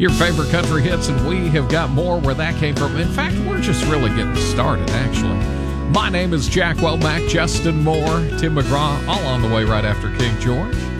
Your favorite country hits, and we have got more where that came from. In fact, we're just really getting started, actually. My name is Jack Welmack, Justin Moore, Tim McGraw, all on the way right after King George.